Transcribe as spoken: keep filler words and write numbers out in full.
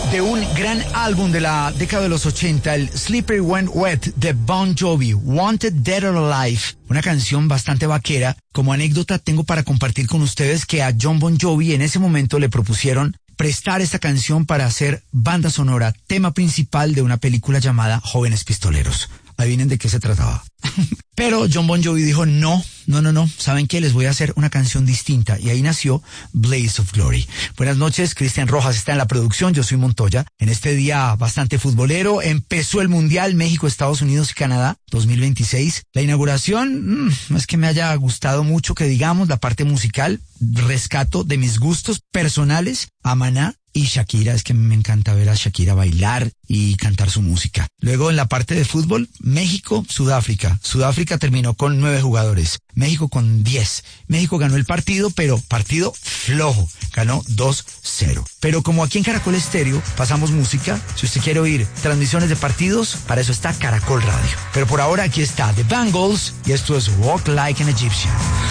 de un gran álbum de la década de los ochenta, el Slippery When Wet de Bon Jovi, Wanted Dead or Alive, una canción bastante vaquera. Como anécdota tengo para compartir con ustedes que a John Bon Jovi en ese momento le propusieron prestar esta canción para hacer banda sonora, tema principal de una película llamada Jóvenes Pistoleros. Adivinen de qué se trataba. Pero John Bon Jovi dijo, no, no, no, no, ¿saben qué? Les voy a hacer una canción distinta. Y ahí nació Blaze of Glory. Buenas noches, Cristian Rojas está en la producción, yo soy Montoya. En este día bastante futbolero, empezó el Mundial México, Estados Unidos y Canadá dos mil veintiséis. La inauguración, mmm, no es que me haya gustado mucho, que digamos, la parte musical, rescato de mis gustos personales a Maná y Shakira. Es que me encanta ver a Shakira bailar y cantar su música. Luego en la parte de fútbol, México, Sudáfrica. Sudáfrica terminó con nueve jugadores, México con diez. México ganó el partido, pero partido flojo, ganó dos cero. Pero como aquí en Caracol Estéreo pasamos música, si usted quiere oír transmisiones de partidos, para eso está Caracol Radio. Pero por ahora aquí está The Bangles y esto es Walk Like an Egyptian.